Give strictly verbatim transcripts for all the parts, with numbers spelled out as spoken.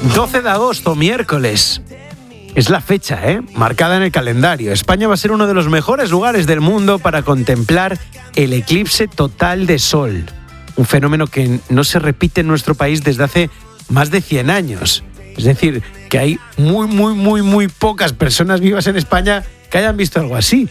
doce de agosto, miércoles. Es la fecha, ¿eh? Marcada en el calendario. España va a ser uno de los mejores lugares del mundo para contemplar el eclipse total de sol. Un fenómeno que no se repite en nuestro país desde hace más de cien años. Es decir, que hay muy, muy, muy, muy pocas personas vivas en España que hayan visto algo así.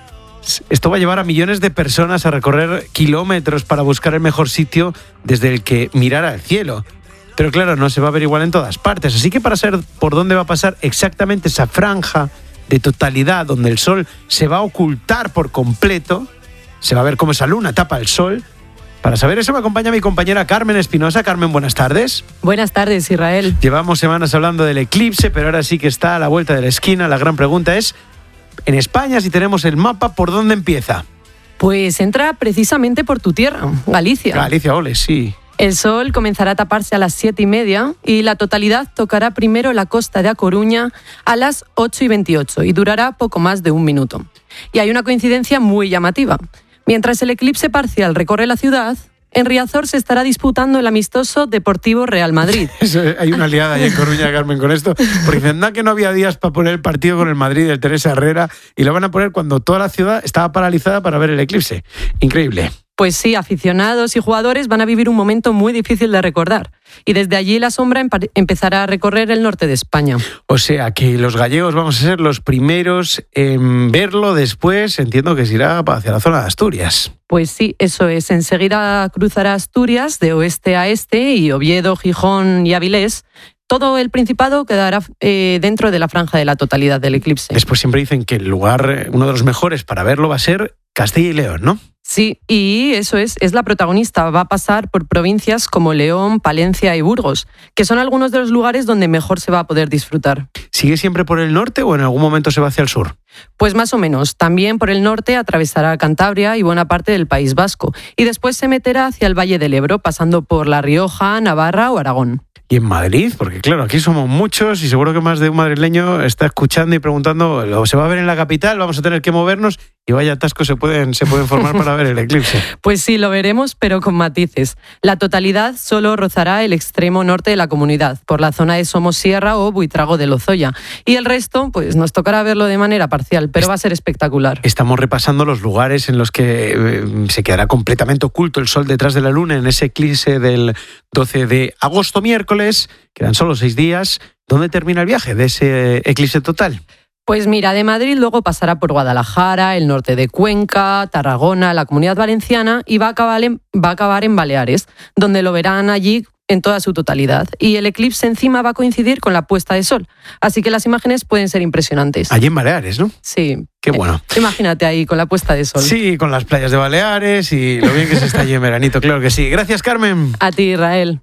Esto va a llevar a millones de personas a recorrer kilómetros para buscar el mejor sitio desde el que mirar al cielo. Pero claro, no se va a ver igual en todas partes. Así que para saber por dónde va a pasar exactamente esa franja de totalidad donde el sol se va a ocultar por completo, se va a ver cómo esa luna tapa el sol. Para saber eso me acompaña mi compañera Carmen Espinosa. Carmen, buenas tardes. Buenas tardes, Israel. Llevamos semanas hablando del eclipse, pero ahora sí que está a la vuelta de la esquina. La gran pregunta es, en España, si tenemos el mapa, ¿por dónde empieza? Pues entra precisamente por tu tierra, Galicia. Galicia, ole, sí. El sol comenzará a taparse a las siete y media y la totalidad tocará primero la costa de A Coruña a las ocho y veintiocho y durará poco más de un minuto. Y hay una coincidencia muy llamativa. Mientras el eclipse parcial recorre la ciudad, en Riazor se estará disputando el amistoso Deportivo Real Madrid. Eso, hay una liada ahí en Coruña, Carmen, con esto, porque dicen que no había días para poner el partido con el Madrid del Teresa Herrera y lo van a poner cuando toda la ciudad estaba paralizada para ver el eclipse. Increíble. Pues sí, aficionados y jugadores van a vivir un momento muy difícil de recordar. Y desde allí la sombra empezará a recorrer el norte de España. O sea que los gallegos vamos a ser los primeros en verlo después. Entiendo que se irá hacia la zona de Asturias. Pues sí, eso es. Enseguida cruzará Asturias de oeste a este y Oviedo, Gijón y Avilés. Todo el Principado quedará eh, dentro de la franja de la totalidad del eclipse. Después siempre dicen que el lugar, uno de los mejores para verlo va a ser Castilla y León, ¿no? Sí, y eso es, es la protagonista. Va a pasar por provincias como León, Palencia y Burgos, que son algunos de los lugares donde mejor se va a poder disfrutar. ¿Sigue siempre por el norte o en algún momento se va hacia el sur? Pues más o menos. También por el norte atravesará Cantabria y buena parte del País Vasco. Y después se meterá hacia el Valle del Ebro, pasando por La Rioja, Navarra o Aragón. Y en Madrid, porque claro, aquí somos muchos y seguro que más de un madrileño está escuchando y preguntando, ¿lo se va a ver en la capital? Vamos a tener que movernos y vaya atascos se pueden, se pueden formar para ver el eclipse. Pues sí, lo veremos, pero con matices. La totalidad solo rozará el extremo norte de la comunidad, por la zona de Somosierra o Buitrago de Lozoya. Y el resto, pues nos tocará verlo de manera parcial, pero va a ser espectacular. Estamos repasando los lugares en los que eh, se quedará completamente oculto el sol detrás de la luna en ese eclipse del doce de agosto, miércoles. Quedan solo seis días. ¿Dónde termina el viaje de ese eclipse total? Pues mira, de Madrid luego pasará por Guadalajara, el norte de Cuenca, Tarragona, la Comunidad Valenciana y va a acabar en, va a acabar en Baleares, donde lo verán allí en toda su totalidad. Y el eclipse encima va a coincidir con la puesta de sol. Así que las imágenes pueden ser impresionantes. Allí en Baleares, ¿no? Sí. Qué bueno. Eh, imagínate ahí con la puesta de sol. Sí, con las playas de Baleares y lo bien que se está allí en veranito, claro que sí. Gracias, Carmen. A ti, Israel.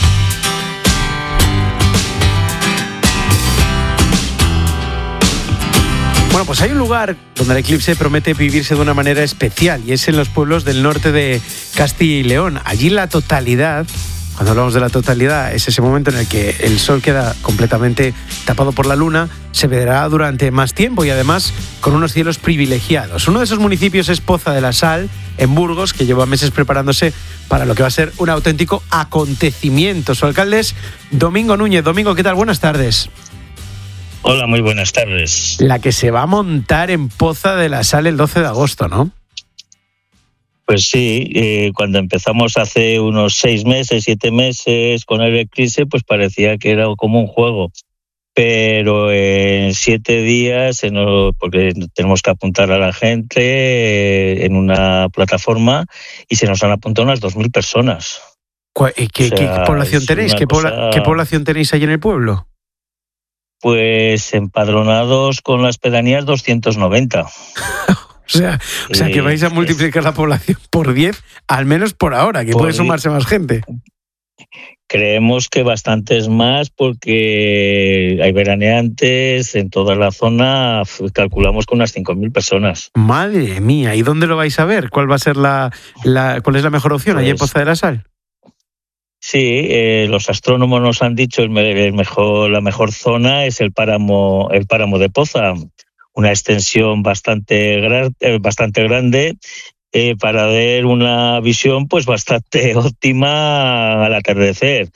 Bueno, pues hay un lugar donde el eclipse promete vivirse de una manera especial y es en los pueblos del norte de Castilla y León. Allí la totalidad, cuando hablamos de la totalidad, es ese momento en el que el sol queda completamente tapado por la luna, se verá durante más tiempo y además con unos cielos privilegiados. Uno de esos municipios es Poza de la Sal, en Burgos, que lleva meses preparándose para lo que va a ser un auténtico acontecimiento. Su alcalde es Domingo Núñez. Domingo, ¿qué tal? Buenas tardes. Hola, muy buenas tardes. La que se va a montar en Poza de la Sal el doce de agosto, ¿no? Pues sí, eh, cuando empezamos hace unos seis meses, siete meses con el eclipse, pues parecía que era como un juego. Pero en siete días, en, porque tenemos que apuntar a la gente eh, en una plataforma y se nos han apuntado unas dos mil personas. ¿Qué, qué, o sea, ¿qué población tenéis? ¿Qué, cosa... pobla, ¿Qué población tenéis allí en el pueblo? Pues empadronados con las pedanías doscientos noventa. o sea, o sea que vais a multiplicar la población por diez, al menos por ahora, que por puede sumarse más gente. Creemos que bastantes más porque hay veraneantes en toda la zona, calculamos con unas cinco mil personas. Madre mía, ¿y dónde lo vais a ver? ¿Cuál va a ser la, la cuál es la mejor opción? Pues, ¿allí en Poza de la Sal? Sí, eh, los astrónomos nos han dicho el, el mejor, la mejor zona es el páramo, el páramo de Poza, una extensión bastante, gra- bastante grande eh, para ver una visión pues bastante óptima al atardecer.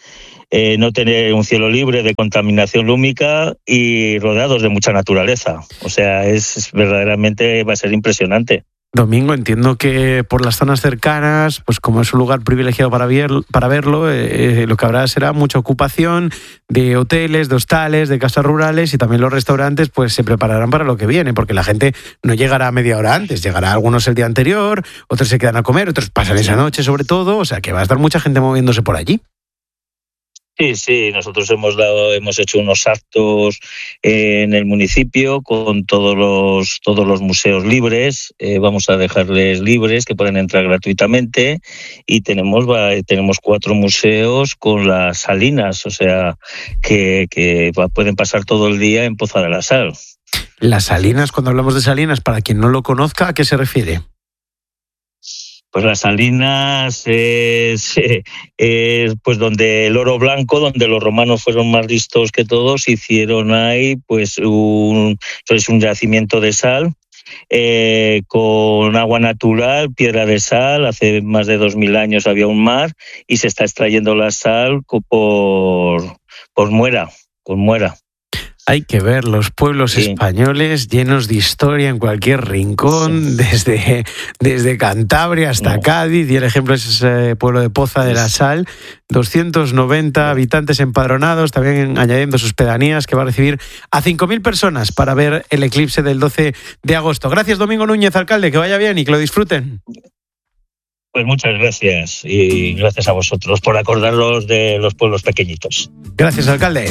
eh, no tener un cielo libre de contaminación lúmica y rodeados de mucha naturaleza. O sea, es, es verdaderamente va a ser impresionante. Domingo, entiendo que por las zonas cercanas, pues como es un lugar privilegiado para, ver, para verlo, eh, lo que habrá será mucha ocupación de hoteles, de hostales, de casas rurales, y también los restaurantes pues se prepararán para lo que viene, porque la gente no llegará media hora antes, llegará algunos el día anterior, otros se quedan a comer, otros pasan esa noche sobre todo, o sea que va a estar mucha gente moviéndose por allí. Sí, sí, nosotros hemos dado, hemos hecho unos actos en el municipio con todos los todos los museos libres. Eh, vamos a dejarles libres, que pueden entrar gratuitamente, y tenemos tenemos cuatro museos con las salinas, o sea que, que pueden pasar todo el día en Poza de la Sal. Las salinas, cuando hablamos de salinas, para quien no lo conozca, ¿a qué se refiere? Pues las salinas es, es pues donde el oro blanco, donde los romanos fueron más listos que todos, hicieron ahí pues un, pues un yacimiento de sal eh, con agua natural, piedra de sal. Hace más de dos mil años había un mar y se está extrayendo la sal por, por muera, con muera. Hay que ver los pueblos sí. españoles llenos de historia en cualquier rincón, sí. desde, desde Cantabria hasta no. Cádiz, y el ejemplo es ese pueblo de Poza de la Sal, doscientos noventa habitantes empadronados, también añadiendo sus pedanías, que va a recibir a cinco mil personas para ver el eclipse del doce de agosto. Gracias, Domingo Núñez, alcalde, que vaya bien y que lo disfruten. Pues muchas gracias, y gracias a vosotros por acordaros de los pueblos pequeñitos. Gracias, alcalde.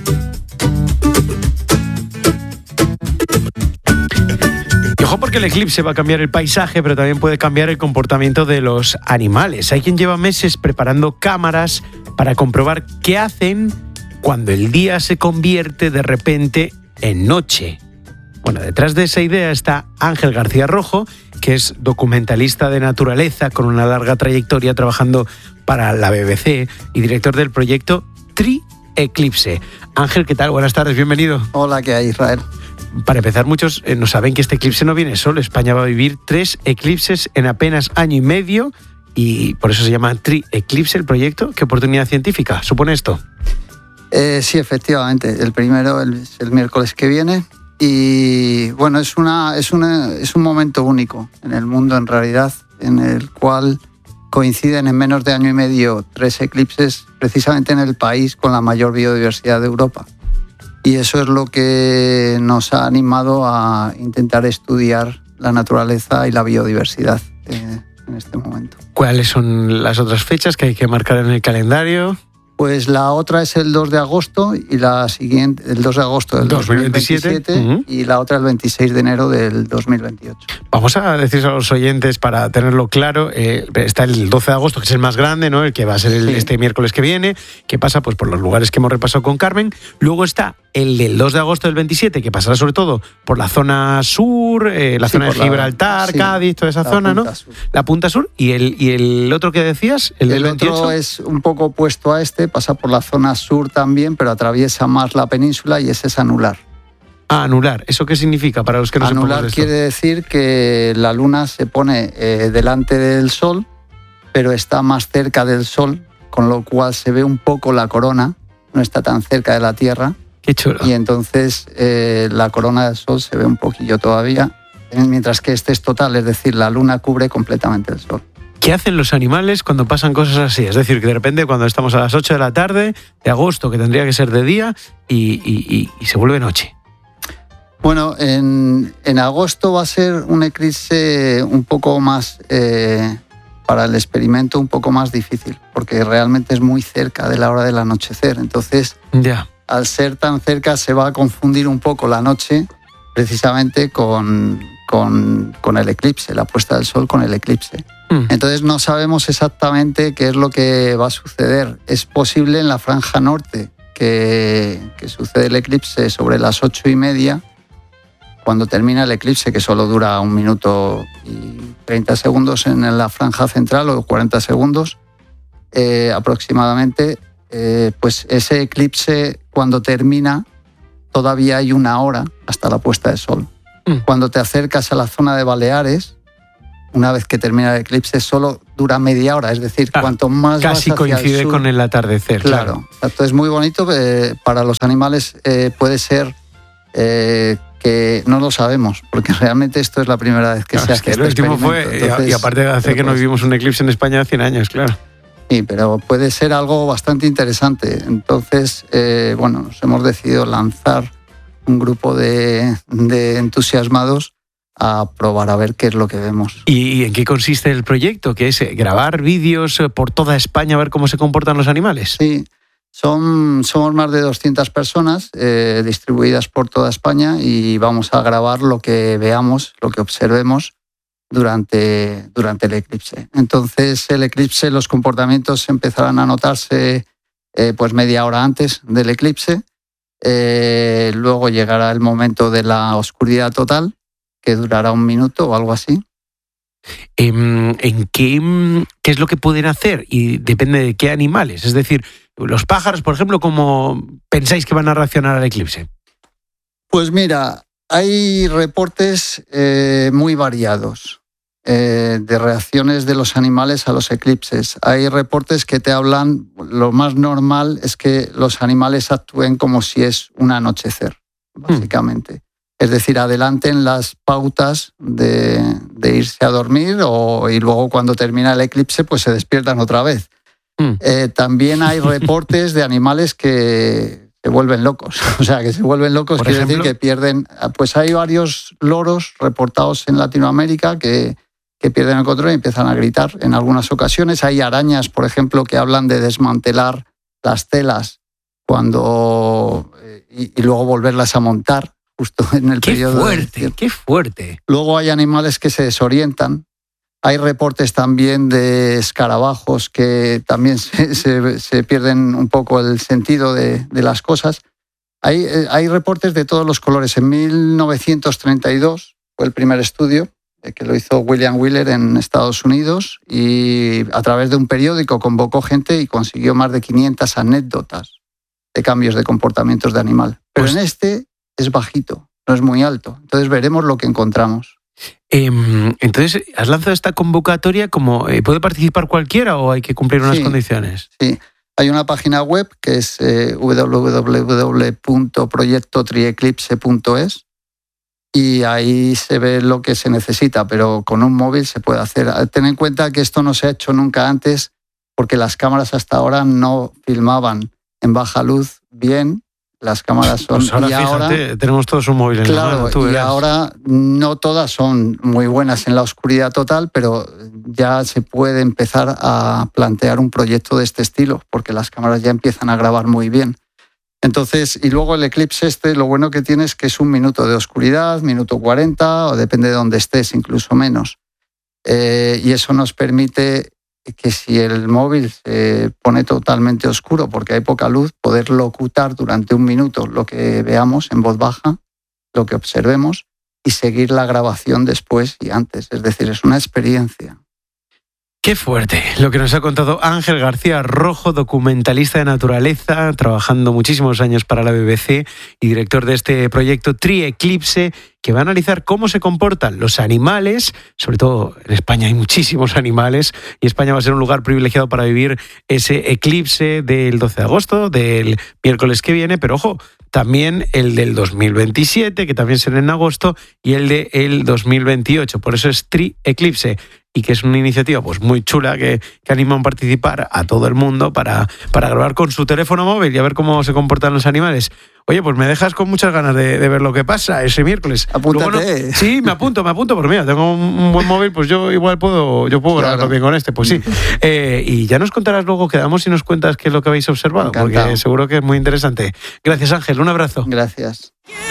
Y ojo, porque el eclipse va a cambiar el paisaje, pero también puede cambiar el comportamiento de los animales. Hay quien lleva meses preparando cámaras para comprobar qué hacen cuando el día se convierte de repente en noche. Bueno, detrás de esa idea está Ángel García Rojo, que es documentalista de naturaleza con una larga trayectoria trabajando para la B B C y director del proyecto Tri Eclipse. Ángel, ¿qué tal? Buenas tardes, bienvenido. Hola, ¿qué hay, Israel? Para empezar, muchos no saben que este eclipse no viene solo. España va a vivir tres eclipses en apenas año y medio, y por eso se llama Tri Eclipse el proyecto. ¿Qué oportunidad científica supone esto? Eh, sí, efectivamente. El primero es el miércoles que viene, y bueno, es, una, es, una, es un momento único en el mundo, en realidad, en el cual coinciden en menos de año y medio tres eclipses, precisamente en el país con la mayor biodiversidad de Europa. Y eso es lo que nos ha animado a intentar estudiar la naturaleza y la biodiversidad eh, en este momento. ¿Cuáles son las otras fechas que hay que marcar en el calendario? Pues la otra es el dos de agosto y la siguiente, el dos de agosto del dos mil veintisiete, uh-huh. y la otra el veintiséis de enero del dos mil veintiocho. Vamos a decir a los oyentes, para tenerlo claro, eh, está el doce de agosto, que es el más grande, ¿no? El que va a ser el, sí. este miércoles que viene, que pasa pues por los lugares que hemos repasado con Carmen. Luego está el del dos de agosto del veintisiete, que pasará sobre todo por la zona sur, eh, la sí, zona de Gibraltar, la, sí, Cádiz, toda esa zona, ¿no? Sur. La punta sur. ¿Y el, y el otro que decías? El, el del veintiocho. Otro es un poco opuesto a este, pasa por la zona sur también, pero atraviesa más la península, y ese es anular. Ah, anular. ¿Eso qué significa para los que no sepamos de esto? Anular quiere decir que la luna se pone eh, delante del sol, pero está más cerca del sol, con lo cual se ve un poco la corona, no está tan cerca de la Tierra. Qué chulo. Y entonces eh, la corona del sol se ve un poquillo todavía, mientras que este es total, es decir, la luna cubre completamente el sol. ¿Qué hacen los animales cuando pasan cosas así? Es decir, que de repente cuando estamos a las ocho de la tarde de agosto, que tendría que ser de día, y, y, y, y se vuelve noche. Bueno, en, en agosto va a ser un eclipse un poco más, eh, para el experimento, un poco más difícil, porque realmente es muy cerca de la hora del anochecer. Entonces, ya. al ser tan cerca, se va a confundir un poco la noche, precisamente con, con, con el eclipse, la puesta del sol con el eclipse. Mm. Entonces no sabemos exactamente qué es lo que va a suceder. Es posible en la franja norte que, que sucede el eclipse sobre las ocho y media, cuando termina el eclipse, que solo dura un minuto y treinta segundos en la franja central, o cuarenta segundos eh, aproximadamente, eh, pues ese eclipse, cuando termina, todavía hay una hora hasta la puesta de sol. Mm. Cuando te acercas a la zona de Baleares, una vez que termina el eclipse, solo dura media hora. Es decir, ah, cuanto más casi vas hacia coincide el sur, con el atardecer. Claro, claro. Exacto, es muy bonito. Eh, para los animales eh, puede ser eh, que no lo sabemos, porque realmente esto es la primera vez que claro, se hace. Es que este el último fue, Entonces, y aparte hace que no pues, vivimos un eclipse en España cien años, claro. Sí, pero puede ser algo bastante interesante. Entonces, eh, bueno, nos hemos decidido lanzar un grupo de, de entusiasmados a probar a ver qué es lo que vemos. ¿Y en qué consiste el proyecto? ¿Qué es grabar vídeos por toda España a ver cómo se comportan los animales? Sí, son, somos más de doscientas personas eh, distribuidas por toda España y vamos a grabar lo que veamos, lo que observemos durante, durante el eclipse. Entonces, el eclipse, los comportamientos empezarán a notarse eh, pues media hora antes del eclipse. Eh, luego llegará el momento de la oscuridad total, que durará un minuto o algo así. ¿En, en qué, qué es lo que pueden hacer? Y depende de qué animales. Es decir, los pájaros, por ejemplo, ¿cómo pensáis que van a reaccionar al eclipse? Pues mira, hay reportes eh, muy variados eh, de reacciones de los animales a los eclipses. Hay reportes que te hablan, lo más normal es que los animales actúen como si es un anochecer, básicamente. Hmm. Es decir, adelanten las pautas de, de irse a dormir o, y luego cuando termina el eclipse pues se despiertan otra vez. Mm. Eh, también hay reportes de animales que se vuelven locos. O sea, que se vuelven locos quiere decir que pierden... Pues hay varios loros reportados en Latinoamérica que, que pierden el control y empiezan a gritar en algunas ocasiones. Hay arañas, por ejemplo, que hablan de desmantelar las telas cuando y, y luego volverlas a montar. Justo en el qué periodo fuerte, de... qué fuerte. Luego hay animales que se desorientan. Hay reportes también de escarabajos que también se, se, se pierden un poco el sentido de, de las cosas. Hay, hay reportes de todos los colores. En mil novecientos treinta y dos fue el primer estudio que lo hizo William Wheeler en Estados Unidos y a través de un periódico convocó gente y consiguió más de quinientas anécdotas de cambios de comportamientos de animal. Pero pues... en este... es bajito, no es muy alto. Entonces veremos lo que encontramos. Eh, entonces, ¿has lanzado esta convocatoria como eh, puede participar cualquiera o hay que cumplir unas sí, condiciones? Sí, hay una página web que es eh, doble u doble u doble u punto proyecto trieclipse punto es y ahí se ve lo que se necesita, pero con un móvil se puede hacer. Ten en cuenta que esto no se ha hecho nunca antes porque las cámaras hasta ahora no filmaban en baja luz bien. Las cámaras son... Pues ahora, y fíjate, ahora tenemos todos un móvil en claro, la mano. Tú y verás. ahora no todas son muy buenas en la oscuridad total, pero ya se puede empezar a plantear un proyecto de este estilo, porque las cámaras ya empiezan a grabar muy bien. Entonces, y luego el eclipse este, lo bueno que tiene es que es un minuto de oscuridad, minuto cuarenta, o depende de dónde estés, incluso menos. Eh, y eso nos permite... que si el móvil se pone totalmente oscuro porque hay poca luz, poder locutar durante un minuto lo que veamos en voz baja, lo que observemos y seguir la grabación después y antes. Es decir, es una experiencia. Qué fuerte lo que nos ha contado Ángel García Rojo, documentalista de naturaleza, trabajando muchísimos años para la B B C y director de este proyecto Trieclipse, que va a analizar cómo se comportan los animales, sobre todo en España hay muchísimos animales, y España va a ser un lugar privilegiado para vivir ese eclipse del doce de agosto, del miércoles que viene, pero ojo, también el del dos mil veintisiete, que también será en agosto, y el del dos mil veintiocho, por eso es Trieclipse. Y que es una iniciativa pues muy chula que, que anima a participar a todo el mundo para, para grabar con su teléfono móvil y a ver cómo se comportan los animales. Oye, pues me dejas con muchas ganas de, de ver lo que pasa ese miércoles. Apúntate. Luego, no, sí, me apunto, me apunto, porque mira, tengo un, un buen móvil, pues yo igual puedo, yo puedo claro. grabarlo bien con este, pues sí. Eh, y ya nos contarás luego, quedamos y nos cuentas qué es lo que habéis observado, porque seguro que es muy interesante. Gracias, Ángel, un abrazo. Gracias.